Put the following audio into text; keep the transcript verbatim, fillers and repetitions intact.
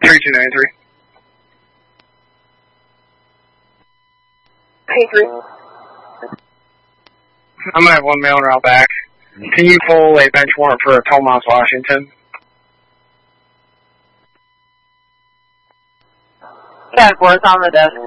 three two nine three. Hey, three. I'm going to have one mail route back. Can you pull a bench warrant for Tomas, Washington? Yeah, of course, on the desk.